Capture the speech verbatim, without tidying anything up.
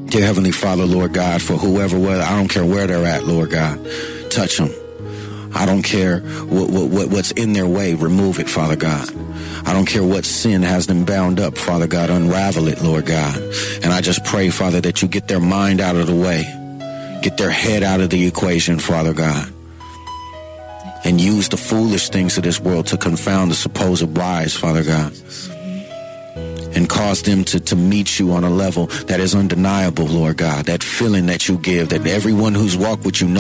Dear Heavenly Father, Lord God, for whoever, whether, I don't care where they're at, Lord God, touch them. I don't care what, what, what's in their way, remove it, Father God. I don't care what sin has them bound up, Father God, unravel it, Lord God. And I just pray, Father, that you get their mind out of the way, get their head out of the equation, Father God, and use the foolish things of this world to confound the supposed wise, Father God, and cause them to, to meet you on a level that is undeniable, Lord God, that feeling that you give, that everyone who's walked with you knows